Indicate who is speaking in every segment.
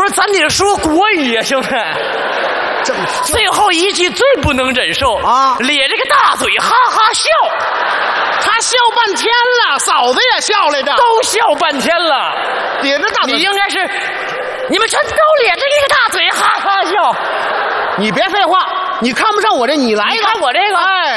Speaker 1: 咱得说国语啊，兄弟。最后一句最不能忍受啊！咧着个大嘴哈哈笑，
Speaker 2: 他笑半天了，嫂子也笑来着，
Speaker 1: 都笑半天了。
Speaker 2: 咧着大嘴，
Speaker 1: 你应该是，你们全都咧着一个大嘴哈哈笑。
Speaker 2: 你别废话，你看不上我这，你来一个。
Speaker 1: 你看我这个，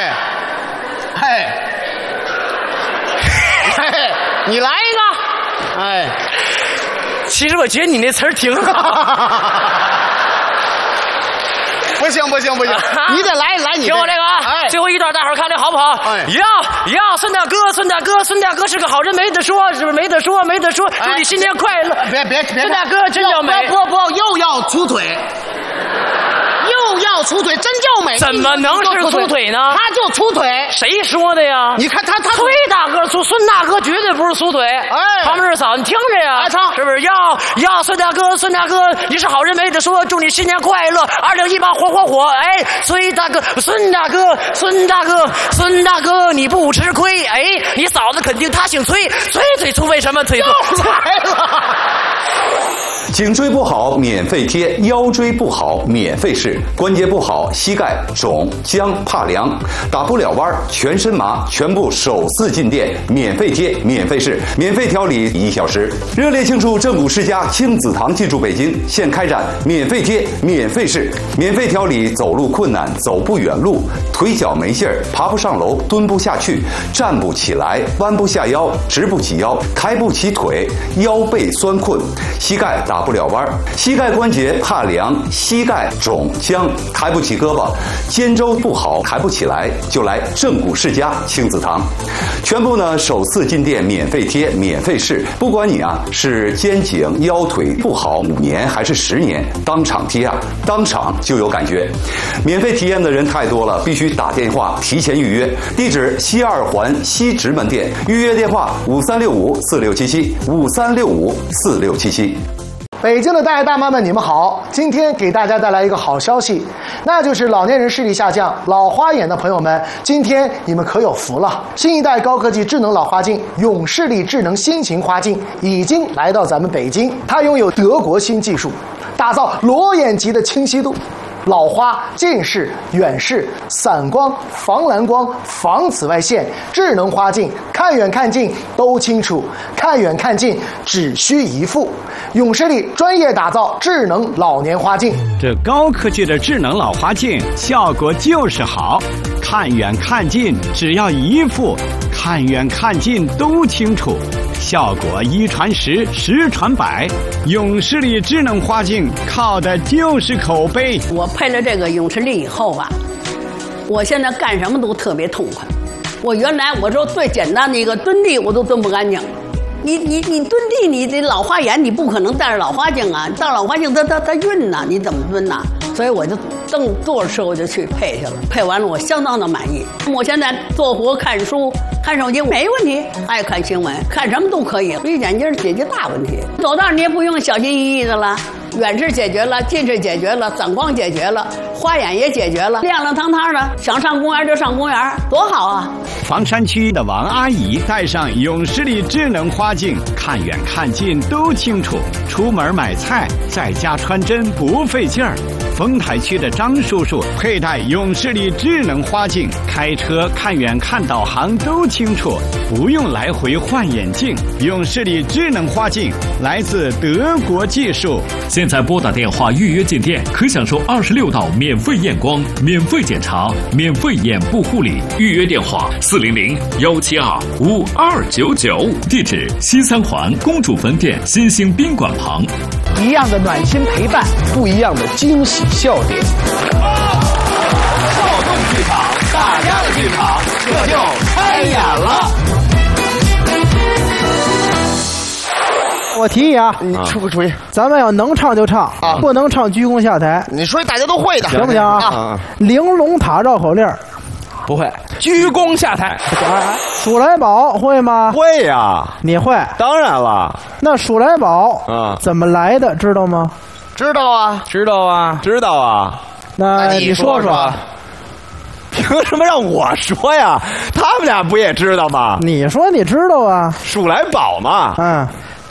Speaker 2: 你来一个，
Speaker 1: 其实我觉得你那词儿挺好。
Speaker 2: 不行，你得来你。
Speaker 1: 听我这个啊，最后一段大伙儿看这好不好？呀，孙大哥是个好人，没得说，是不是没得说？祝你新年快乐！
Speaker 2: 别，
Speaker 1: 孙大哥真叫美，
Speaker 2: 不，又要出腿。出腿真叫美，
Speaker 1: 怎么能是出腿呢？
Speaker 2: 他就出腿，
Speaker 1: 谁说的呀？
Speaker 2: 你看他
Speaker 1: 崔大哥、孙大哥绝对不是出腿，旁边是嫂，你听着呀，
Speaker 2: 唱
Speaker 1: 是不是？要孙大哥，你是好人没得说，祝你新年快乐，2018火！崔大哥、孙大哥，你不吃亏，你嫂子肯定她姓崔，崔粗为什么崔粗？
Speaker 2: 来了。
Speaker 3: 颈椎不好免费贴，腰椎不好免费试，关节不好膝盖肿僵怕凉，打不了弯全身麻，全部首次进店免费贴免费试，免费调理1小时。热烈庆祝正骨世家亲子堂进驻北京，现开展免费贴免费试，免费调理走路困难、走不远路、腿脚没劲儿、爬不上楼、蹲不下去、站不起来、弯不下腰、直不起腰、抬不起腿、腰背酸困、膝盖打不了弯，膝盖关节怕凉，膝盖肿僵，抬不起胳膊，肩周不好，抬不起来，就来正骨世家亲子堂。全部呢首次进店免费贴免费试，不管你是肩颈腰腿不好5年还是10年，当场贴当场就有感觉。免费体验的人太多了，必须打电话提前预约。地址西2环西直门店，预约电话5365467753654677。
Speaker 4: 北京的大爷大妈们，你们好！今天给大家带来一个好消息，那就是老年人视力下降、老花眼的朋友们，今天你们可有福了！新一代高科技智能老花镜永视力智能新型花镜已经来到咱们北京，它拥有德国新技术，打造裸眼级的清晰度。老花、近视、远视、散光、防蓝光、防紫外线，智能花镜，看远看近都清楚，看远看近只需一副。永视力专业打造智能老年花镜，
Speaker 5: 这高科技的智能老花镜效果就是好，看远看近只要一副，看远看近都清楚，效果1传10，10传100。永视力智能花镜靠的就是口碑。
Speaker 6: 我配了这个永视力以后我现在干什么都特别痛快。我原来我说最简单的一个蹲地我都蹲不干净，你蹲地，你这老花眼你不可能戴着老花镜啊，戴老花镜它晕呐，你怎么蹲呐？所以我就坐着车我就去配去了，配完了我相当的满意。我现在做活看书看手机没问题，爱看新闻看什么都可以，绿眼镜解决大问题。走道你也不用小心翼翼的了，远视解决了，近视解决了，散光解决了，花眼也解决了，亮亮堂堂的，想上公园就上公园，多好啊！
Speaker 5: 房山区的王阿姨戴上永视力智能花镜，看远看近都清楚，出门买菜在家穿针不费劲儿。丰台区的张叔叔佩戴永视力智能花镜，开车看远看导航都清楚，不用来回换眼镜。永视力智能花镜来自德国技术。
Speaker 7: 现在拨打电话预约进店，可享受26道免费验光、免费检查、免费眼部护理。预约电话400-172-5299，地址西3环公主坟店新兴宾馆旁。
Speaker 8: 一样的暖心陪伴，不一样的惊喜笑点。
Speaker 9: 少动剧场，大家的剧场，这就开演了。
Speaker 8: 我提议
Speaker 2: 你出不出去？
Speaker 8: 咱们要能唱就唱，不能唱鞠躬下台。
Speaker 2: 你说大家都会的，
Speaker 8: 行不行啊？玲珑塔绕口令
Speaker 10: 不会，鞠躬下台。
Speaker 8: 数来宝会吗？
Speaker 10: 会呀。
Speaker 8: 你会？
Speaker 10: 当然了。
Speaker 8: 那数来宝怎么来的知道吗？
Speaker 2: 知道啊，
Speaker 10: 知道啊，知道啊。
Speaker 8: 那你说说。
Speaker 10: 凭什么让我说呀？他们俩不也知道吗？
Speaker 8: 你说你知道啊？
Speaker 10: 数来宝嘛。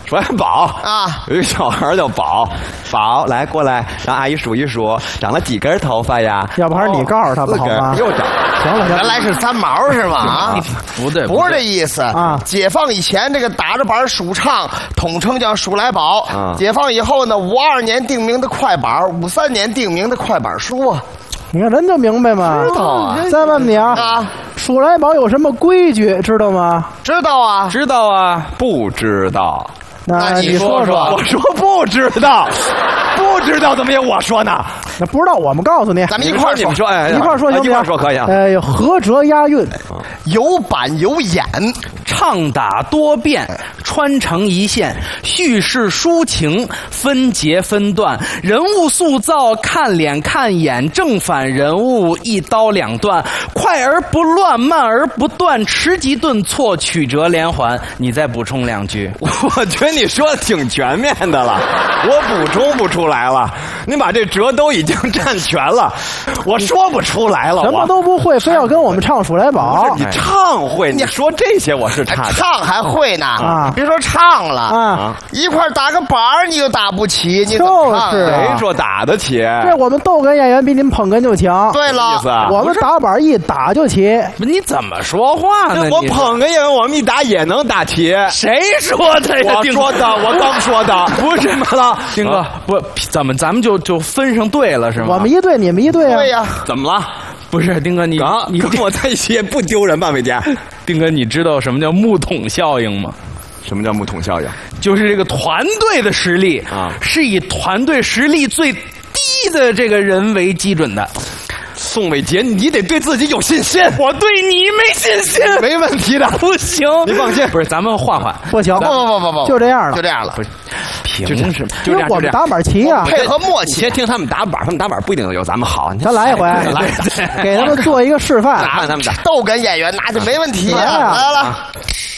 Speaker 10: 鼠来宝
Speaker 2: 啊，
Speaker 10: 有一个小孩叫宝，宝来过来，让阿姨数一数，长了几根头发呀？
Speaker 4: 要不还是你告诉他吧，好吗？
Speaker 10: 又长。
Speaker 4: 行了，
Speaker 2: 原来是三毛是吗？啊，
Speaker 1: 不对，
Speaker 2: 不是这意思
Speaker 4: 啊。
Speaker 2: 解放以前这个打着板数唱，统称叫数来宝。解放以后呢，52年定名的快板，53年定名的快板书啊。
Speaker 4: 你看人就明白嘛。
Speaker 2: 知道啊。
Speaker 4: 再问你啊，数来宝有什么规矩知道吗？
Speaker 2: 知道啊。
Speaker 10: 知道啊。不知道。
Speaker 4: 那你说说。
Speaker 10: 我说不知道。不知道怎么也我说呢？
Speaker 4: 那不知道我们告诉你。
Speaker 2: 咱们一块儿
Speaker 10: 说，哎，
Speaker 4: 一块儿说行不行？
Speaker 10: 一块儿说可以啊。
Speaker 4: 合辙押韵，
Speaker 2: 有板有眼，
Speaker 1: 唱打多变，穿成一线，叙事抒情，分节分段，人物塑造看脸看眼，正反人物一刀两断，快而不乱，慢而不断，迟急顿挫，曲折连环。你再补充两句。
Speaker 10: 我觉得你说的挺全面的了，我补充不出来了。你把这折都已经占全了，我说不出来了。
Speaker 4: 什么都不会，非要跟我们唱数来宝。
Speaker 10: 你唱会，你说这些我是差的。
Speaker 2: 唱还会呢啊！别说唱了啊，一块打个板儿你就打不起，你
Speaker 4: 就是
Speaker 10: 谁说打得起？
Speaker 4: 这我们逗哏演员比你们捧哏就强。
Speaker 2: 对了，
Speaker 4: 我们打板一打就起。
Speaker 1: 你怎么说话呢？
Speaker 10: 我捧哏演员，我们一打也能打起。
Speaker 1: 谁说的呀？
Speaker 10: 我说的，我刚说的，
Speaker 1: 不是什么了，丁哥，不，咱们就分上队了是吗？
Speaker 4: 我们一队，你们一队啊？
Speaker 2: 对呀。
Speaker 10: 怎么了？
Speaker 1: 不是丁哥，你
Speaker 10: 跟我在一起也不丢人吧，伟杰？
Speaker 1: 丁哥，你知道什么叫木桶效应吗？
Speaker 10: 什么叫木桶效应？
Speaker 1: 就是这个团队的实力啊，是以团队实力最低的这个人为基准的。
Speaker 10: 宋伟杰，你得对自己有信心。
Speaker 1: 我对你没信心，
Speaker 10: 没问题的，
Speaker 1: 不行，
Speaker 10: 你放心。
Speaker 1: 不是，咱们换，
Speaker 4: 不行，
Speaker 2: 不，
Speaker 4: 就这样了，
Speaker 2: 就这样了。
Speaker 1: 不是，凭什么？
Speaker 4: 因为我们打板齐啊，
Speaker 2: 配合默契。
Speaker 10: 先听他们打板，他们打板不一定有咱们好。
Speaker 4: 咱来一回，给他们做一个示范。
Speaker 10: 看他们打
Speaker 2: 逗哏演员那就没问题。来了。